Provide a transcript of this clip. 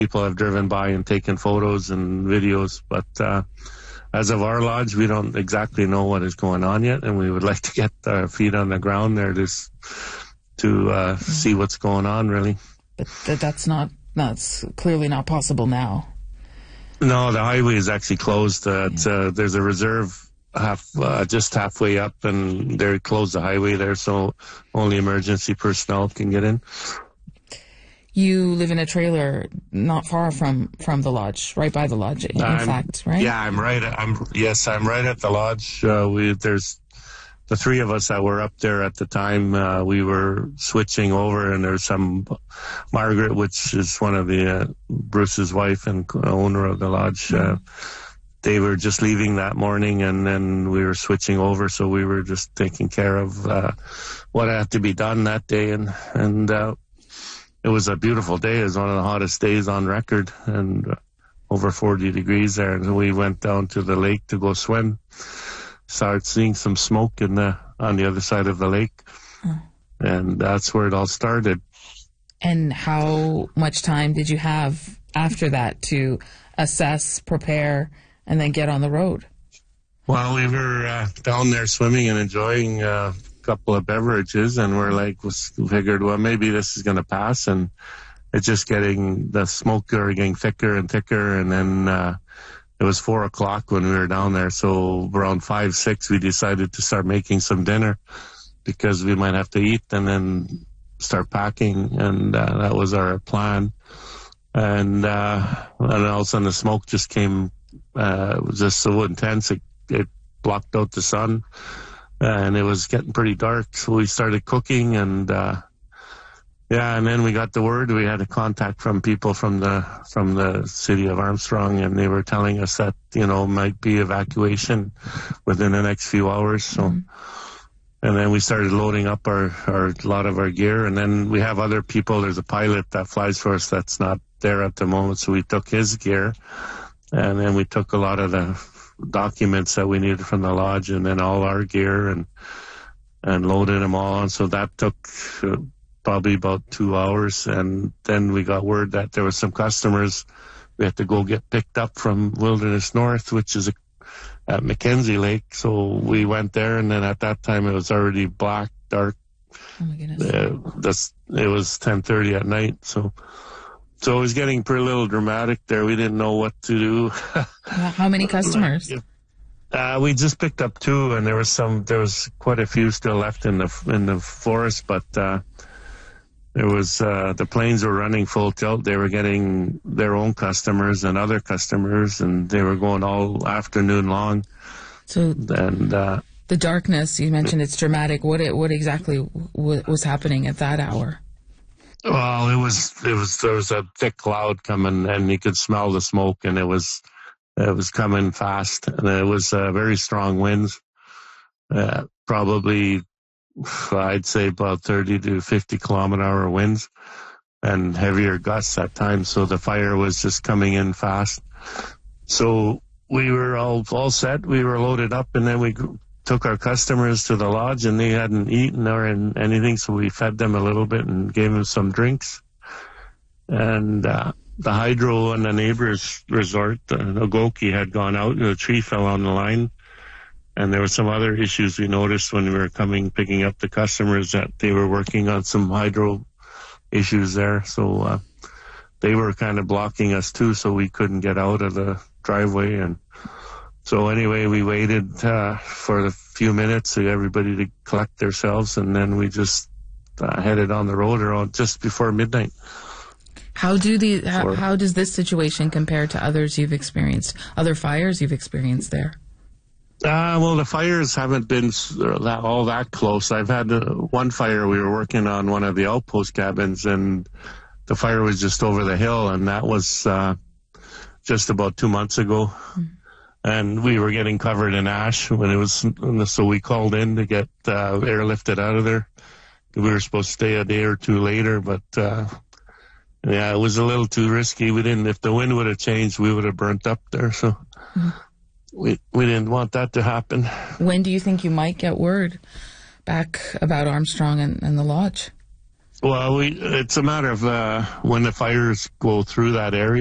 people have driven by and taken photos and videos, but as of our lodge, we don't exactly know what is going on yet, and we would like to get our feet on the ground there to see what's going on, really. But that's clearly not possible now. No, the highway is actually closed. There's a reserve just halfway up, and they closed the highway there, so only emergency personnel can get in. You live in a trailer not far from the lodge, right by the lodge, in fact, right? Yeah, I'm right at the lodge. There's the three of us that were up there at the time. We were switching over, and there's Margaret, which is one of the Bruce's wife and owner of the lodge. They were just leaving that morning, and then we were switching over, so we were just taking care of what had to be done that day, and it was a beautiful day. It was one of the hottest days on record, and over 40 degrees there. And we went down to the lake to go swim. Started seeing some smoke on the other side of the lake, and that's where it all started. And how much time did you have after that to assess, prepare, and then get on the road? Well, we were down there swimming and enjoying couple of beverages, and we figured, well, maybe this is going to pass, and it's just the smoke getting thicker and thicker, and then it was 4:00 when we were down there, so around 5, 6 we decided to start making some dinner because we might have to eat and then start packing, and that was our plan. And all of a sudden the smoke just came, it was just so intense, it blocked out the sun. And it was getting pretty dark, so we started cooking, and and then we got the word. We had a contact from people from the city of Armstrong, and they were telling us that might be evacuation within the next few hours. So, and then we started loading up a lot of our gear, and then we have other people. There's a pilot that flies for us that's not there at the moment, so we took his gear, and then we took a lot of the documents that we needed from the lodge, and then all our gear, and loaded them all on. So that took probably about 2 hours, and then we got word that there were some customers we had to go get picked up from Wilderness North, which is at Mackenzie Lake. So we went there, and then at that time it was already dark. Oh my goodness! It was 10:30 at night, so it was getting pretty little dramatic there. We didn't know what to do. How many customers? We just picked up 2, and there was quite a few still left in the forest, but there was the planes were running full tilt. They were getting their own customers and other customers, and they were going all afternoon long. So the darkness, you mentioned it's dramatic. What exactly was happening at that hour? Well, there was a thick cloud coming, and you could smell the smoke, and it was coming fast, and it was very strong winds, probably I'd say about 30 to 50 kilometer-hour winds, and heavier gusts at times. So the fire was just coming in fast. So we were all set. We were loaded up, and then we took our customers to the lodge, and they hadn't eaten or anything, so we fed them a little bit and gave them some drinks. And the hydro in the neighbor's resort, Ogoki, had gone out, and a tree fell on the line. And there were some other issues we noticed when we were picking up the customers, that they were working on some hydro issues there. So they were kind of blocking us too, so we couldn't get out of the driveway. And so anyway, we waited for a few minutes for everybody to collect themselves, and then we just headed on the road around just before midnight. How does this situation compare to others you've experienced, other fires you've experienced there? Well, the fires haven't been all that close. I've had one fire. We were working on one of the outpost cabins, and the fire was just over the hill, and that was just about 2 months ago. Mm-hmm. And we were getting covered in ash when it was, so we called in to get airlifted out of there. We were supposed to stay a day or two later, but it was a little too risky. If the wind would have changed, we would have burnt up there. So we didn't want that to happen. When do you think you might get word back about Armstrong and the lodge? Well, it's a matter of when the fires go through that area.